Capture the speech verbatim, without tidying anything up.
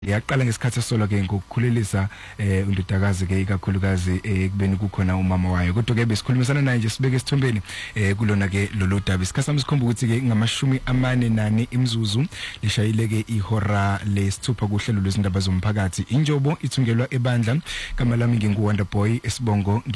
Yaqala ngesikhathi solo ke ngokukhulelisa eh undodakazi ke ikakhulukazi ekubeni kukhona umama wayo kodwa ke besikhulumisana naye nje sibeke isithombeni eh kulona ke lolo daba isikhathi samsikhomba ukuthi ke ngamashumi amane nane imzuzu lishayile ke ihora lesithupha kuhlelo lwezindaba zomphakathi injobo ithungelwa ebandla kamalami ngingu Wonderboy esibongo